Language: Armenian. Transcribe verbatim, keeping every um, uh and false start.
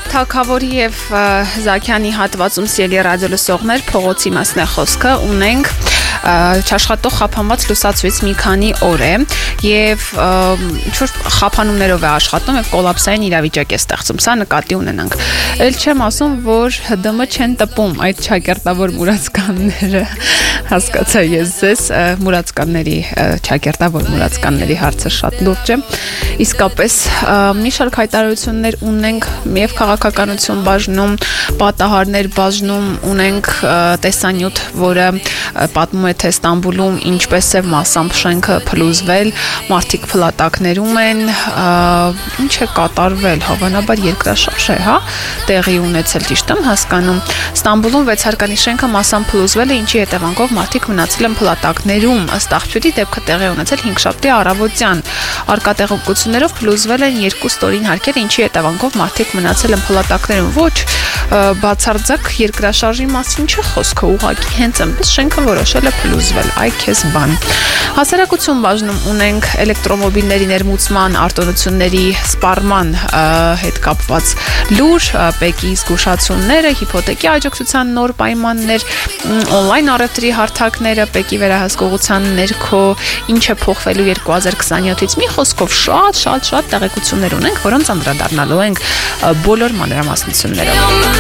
Թագավորի եւ Զաքյանի հատվածում սիրելի ռադիոլսողներ, փողոցի մասն է խոսքը, ունենք չաշխատող խափանված լուսացույց մի քանի օր է եւ ինչ-որ խափանումներով է աշխատում եւ կոլապսային իրավիճակ է ստեղծում, սա նկատի ունենանք։ Էլ չեմ ասում, որ ՀԴՄ չեն տպում այդ ճակերտավոր մուրացկանները, հասկացա ես ձեզ, մուրացկանների, ճակերտավոր մուրացկանների հարցը շատ լուրջ է։ Իսկապես մի շարք հայտարարություններ ունենք եւ քաղաքականություն բաժնում, պատահարներ բաժնում, ունենք տեսանյութ, որը պատմում է թե Ստամբուլում ինչպես է մասամբ շենքը փլուզվել, մարդիկ փլատակներում են, ինչ է կատարվել, հավանաբար երկրաշարժ է, հա, տեղի ունեցել, ճիշտ եմ հասկանում։ Ստամբուլում վեց հարկանի շենքը մասամբ փլուզվել է, ինչի հետևանքով մարդիկ մնացել են փլատակներում, ըստ աղբյուրի դեպքը տեղի ունեցել հինգշաբթի առավոտյան։ Արկա տեղեկություններով փլուզվել են երկու ստորին հարկեր, ինչի հետևանքով մարդիկ մնացել են փլատակներում։ Ոչ բացարձակ երկրաշարժի մասին չի խոսքը, ուղղակի հենց այնպես շենքը որոշել է փլուզվել, այ քեզ բան։ Հասարակություն բաժնում ունենք էլեկտրոմոբիլների ներմուծման արտոնությունների սպառման հետ կապված լուր, ՊԵԿ-ի զգուշացումները, հիփոթեկի աջակցության նոր պայմաններ, օնլայն առևտրի հարթակները, ՊԵԿ-ի վերահսկողության ներքո ինչ է փոխվելու երկու հազար քսաներկուից։ Մի խոսքով շատ, շատ, շատ տեղեկություններ ունենք, որոնց անդրադառնալու ենք բոլոր մանրամասնություններով։